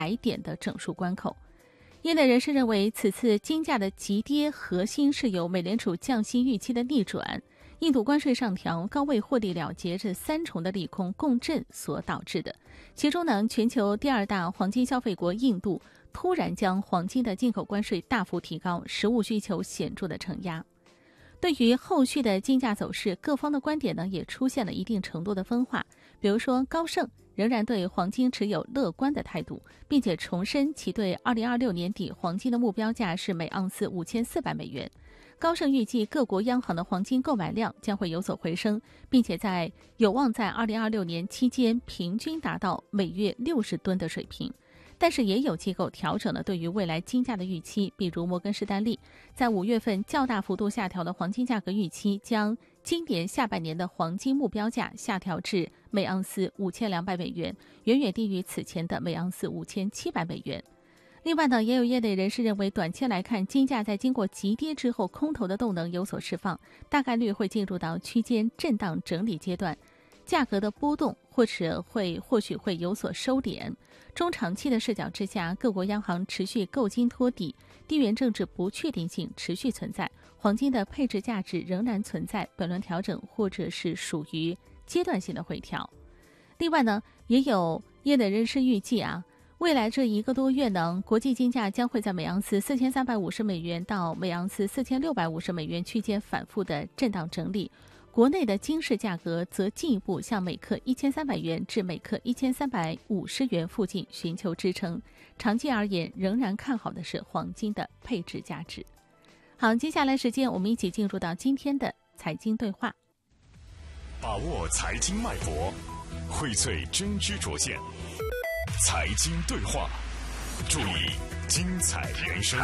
点的整数关口。业内人士认为，此次金价的急跌核心是由美联储降息预期的逆转、印度关税上调、高位获利了结这三重的利空共振所导致的。其中呢，全球第二大黄金消费国印度突然将黄金的进口关税大幅提高，实物需求显著的承压。对于后续的金价走势，各方的观点呢也出现了一定程度的分化。比如说，高盛仍然对黄金持有乐观的态度，并且重申其对2026年底黄金的目标价是每盎司5400美元。高盛预计各国央行的黄金购买量将会有所回升，并且有望在2026年期间平均达到每月60吨的水平。但是也有机构调整了对于未来金价的预期，比如摩根士丹利在5月份较大幅度下调的黄金价格预期，将今年下半年的黄金目标价下调至每盎司5200美元，远远低于此前的每盎司5700美元。另外呢，也有业内人士认为，短期来看，金价在经过急跌之后，空头的动能有所释放，大概率会进入到区间震荡整理阶段，价格的波动或许会有所收敛。中长期的视角之下，各国央行持续购金托底，地缘政治不确定性持续存在，黄金的配置价值仍然存在本轮调整或者是属于阶段性的回调。另外呢，也有业内人士预计未来这1个多月呢，国际金价将会在每盎司4350美元到每盎司4650美元区间反复的震荡整理。国内的金市价格则进一步向每克1300元至每克1350元附近寻求支撑。长期而言，仍然看好的是黄金的配置价值。好，接下来时间我们一起进入到今天的财经对话， 把握财经脉搏，荟萃真知灼见。财经对话，注意精彩人生。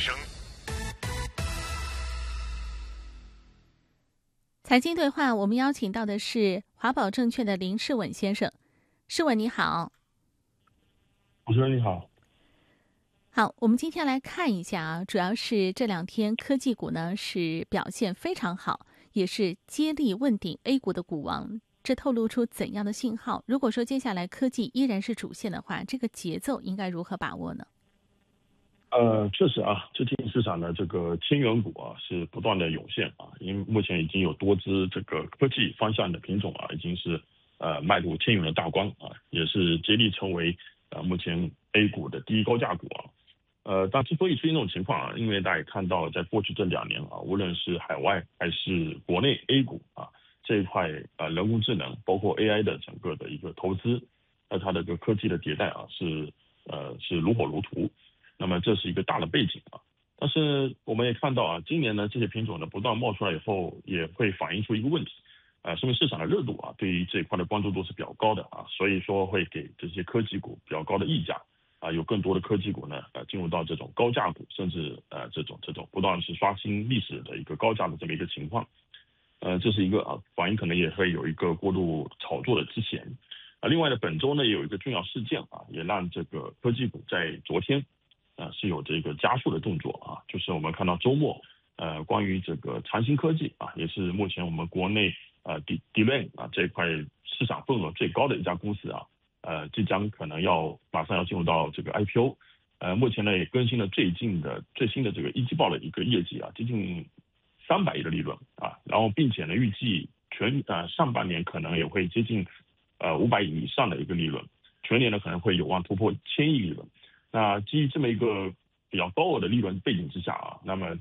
财经对话，我们邀请到的是华宝证券的林世稳先生。世稳你好。 主持人你好。 好，我们今天来看一下主要是这2天科技股呢是表现非常好，也是接力问鼎 A 股的股王，这透露出怎样的信号？如果说接下来科技依然是主线的话，这个节奏应该如何把握呢？ 确实最近市场的这个千元股是不断的涌现因为目前已经有多只这个科技方向的品种已经是迈入千元的大关也是接力成为目前 A 股的第一高价股但之所以出现这种情况因为大家也看到在过去这2年无论是海外还是国内 A 股这一块人工智能包括 AI 的整个的一个投资，它的这个科技的迭代是如火如荼。那么这是一个大的背景但是我们也看到今年呢这些品种呢不断冒出来以后，也会反映出一个问题说明市场的热度对于这一块的关注度是比较高的所以说会给这些科技股比较高的溢价有更多的科技股呢进入到这种高价股，甚至这种不断是刷新历史的一个高价的这么一个情况。这是一个反映可能也会有一个过度炒作的之前另外呢本周呢也有一个重要事件也让这个科技股在昨天是有这个加速的动作就是我们看到周末关于这个长兴科技也是目前我们国内DRAM 这一块市场份额最高的一家公司即将可能马上要进入到这个 IPO。目前呢也更新了最新的这个一季报的一个业绩接近300亿的利润然后并且呢预计上半年可能也会接近500亿以上的一个利润，全年呢可能会有望突破1000亿利润。那基于这么一个比较高额的利润背景之下那么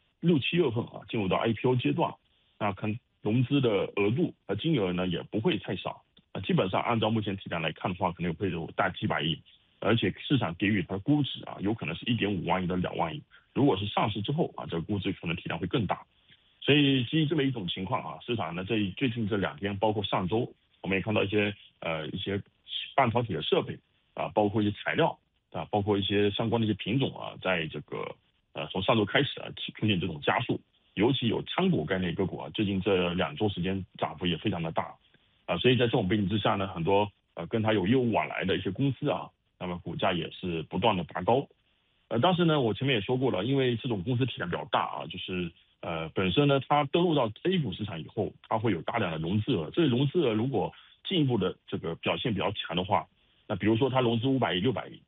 6、7月份进入到 IPO 阶段，那看融资的额度和金额呢也不会太少基本上按照目前体量来看的话，可能会有大几百亿，而且市场给予它的估值有可能是1.5万亿到2万亿。如果是上市之后这个估值可能体量会更大。所以基于这么一种情况市场呢最近这2天，包括上周，我们也看到一些半导体的设备包括一些材料包括一些相关的一些品种在这个从上周开始出现这种加速，尤其有餐股概念个股最近这2周时间涨幅也非常的大所以在这种背景之下呢，很多跟它有业务往来的一些公司那么股价也是不断的拔高。但是呢我前面也说过了，因为这种公司体量比较大就是本身呢它登陆到 A 股市场以后，它会有大量的融资额，这些融资额如果进一步的这个表现比较强的话，那比如说它融资500亿、600亿